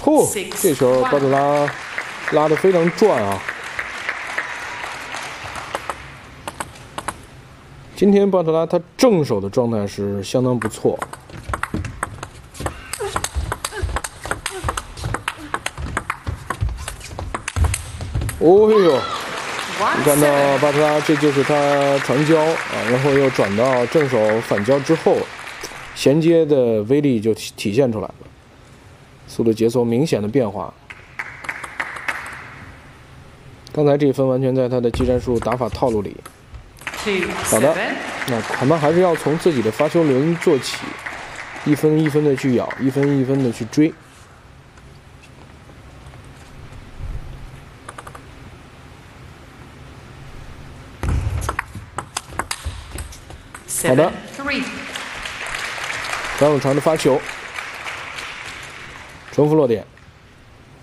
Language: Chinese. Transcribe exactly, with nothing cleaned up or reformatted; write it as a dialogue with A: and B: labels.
A: 嚯，这球巴特拉拉得非常转啊！今天巴特拉他正手的状态是相当不错。哦呦！ 你看到巴特拉，这就是他传交啊，然后又转到正手反交之后，衔接的威力就体体现出来了，速度节奏明显的变化。刚才这一分完全在他的技战术打法套路里。好的，那咱们还是要从自己的发球轮做起，一分一分的去咬，一分一分的去追。 好的，张永成的发球，重复落点。